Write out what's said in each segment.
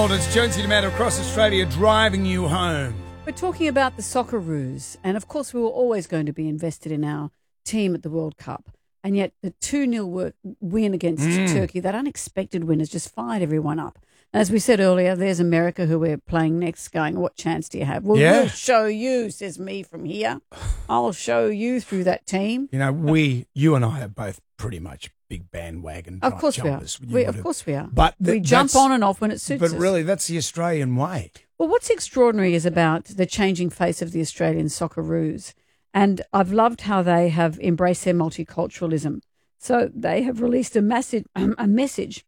It's Jonesy Amanda across Australia driving you home. We're talking about the Socceroos, and of course we were always going to be invested in our team at the World Cup, and yet the 2-0 win against Turkey, that unexpected win, has just fired everyone up. And as we said earlier, there's America, who we're playing next, going, what chance do you have? Well, we'll show you, says me from here. I'll show you through that team. You know, you and I are both pretty much big bandwagon Of course jumpers. we are. Of course we are. But we jump on and off when it suits us. But really, that's the Australian way. Well, what's extraordinary is about the changing face of the Australian Socceroos. And I've loved how they have embraced their multiculturalism. So they have released a message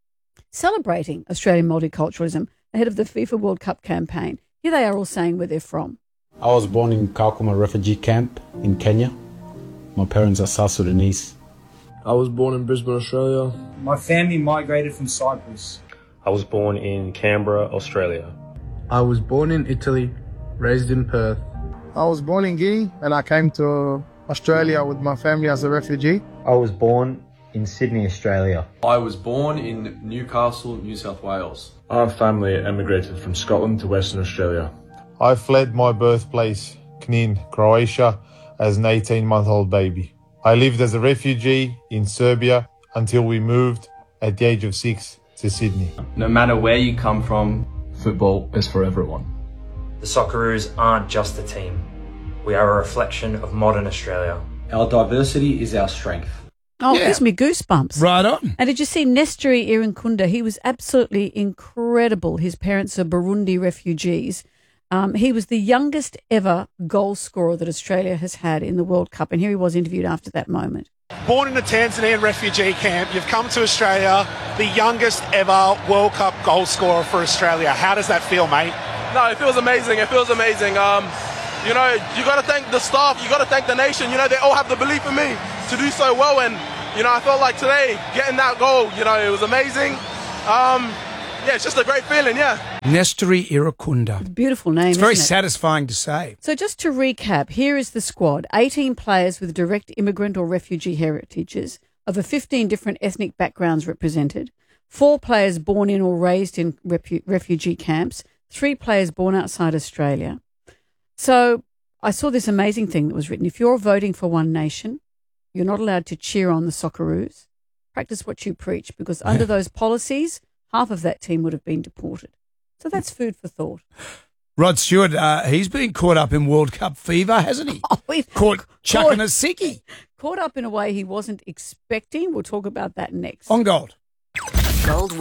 celebrating Australian multiculturalism ahead of the FIFA World Cup campaign. Here they are all saying where they're from. I was born in Kakuma refugee camp in Kenya. My parents are South Sudanese. I was born in Brisbane, Australia. My family migrated from Cyprus. I was born in Canberra, Australia. I was born in Italy, raised in Perth. I was born in Guinea and I came to Australia with my family as a refugee. I was born in Sydney, Australia. I was born in Newcastle, New South Wales. Our family emigrated from Scotland to Western Australia. I fled my birthplace, Knin, Croatia, as an 18-month-old baby. I lived as a refugee in Serbia until we moved at the age of 6 to Sydney. No matter where you come from, football is for everyone. The Socceroos aren't just a team. We are a reflection of modern Australia. Our diversity is our strength. Oh, it gives me goosebumps. Right on. And did you see Nestori Irankunda? He was absolutely incredible. His parents are Burundi refugees. He was the youngest ever goal scorer that Australia has had in the World Cup. And here he was interviewed after that moment. Born in a Tanzanian refugee camp, you've come to Australia, the youngest ever World Cup goal scorer for Australia. How does that feel, mate? No, it feels amazing. It feels amazing. You know, you got to thank the staff. You got to thank the nation. You know, they all have the belief in me to do so well. And, you know, I felt like today, getting that goal, you know, it was amazing. Yeah, it's just a great feeling, yeah. Nestori Irankunda. Beautiful name, It's very isn't it? satisfying to say. So just to recap, here is the squad. 18 players with direct immigrant or refugee heritages, over 15 different ethnic backgrounds represented, 4 players born in or raised in refugee camps, 3 players born outside Australia. So I saw this amazing thing that was written. If you're voting for one nation, you're not allowed to cheer on the Socceroos. Practice what you preach, because under those policies, half of that team would have been deported. So that's food for thought. Rod Stewart, he's been caught up in World Cup fever, hasn't he? Caught chucking a sickie. Caught up in a way he wasn't expecting. We'll talk about that next. On Gold. Gold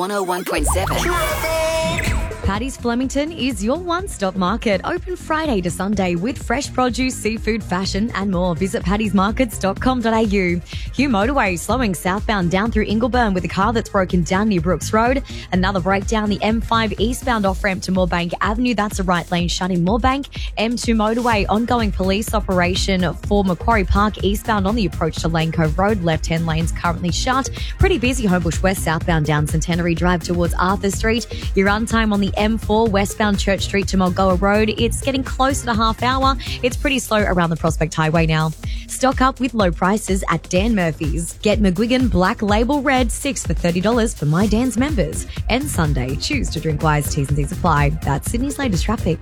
101.7. Paddy's Flemington is your one-stop market, open Friday to Sunday with fresh produce, seafood, fashion and more. Visit paddysmarkets.com.au. Hugh Motorway slowing southbound down through Ingleburn with a car that's broken down near Brooks Road. Another breakdown, the M5 eastbound off-ramp to Moorebank Avenue. That's a right lane shut in Moorebank. M2 Motorway, ongoing police operation for Macquarie Park eastbound on the approach to Lane Cove Road. Left-hand lanes currently shut. Pretty busy Homebush West southbound down Centenary Drive towards Arthur Street. Your run time on the M4 westbound Church Street to Mulgoa Road. It's getting close to half hour. It's pretty slow around the Prospect Highway now. Stock up with low prices at Dan Murphy's. Get McGuigan Black Label Red 6 for $30 for My Dan's members. And Sunday, choose to drink wise. T's and C's apply. That's Sydney's latest traffic.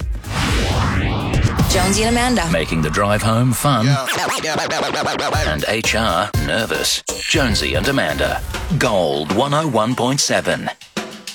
Jonesy and Amanda. Making the drive home fun. And HR nervous. Jonesy and Amanda. Gold 101.7.